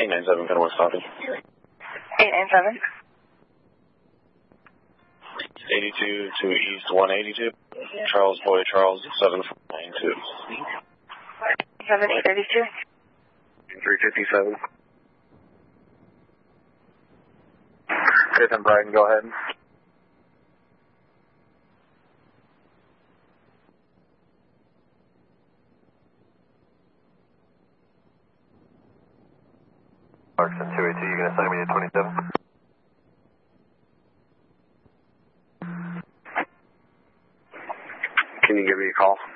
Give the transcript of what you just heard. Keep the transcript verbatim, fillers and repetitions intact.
eight nine seven, can I copy? eight nine seven. eighty-two to East one eighty-two. Charles Boy Charles, seven four nine two. seven eight eighty-two. three fifty-seven. Fifth and Brighton, go ahead. Clarkson two eighty-two, you gonna assign me to twenty-seven? Can you give me a call?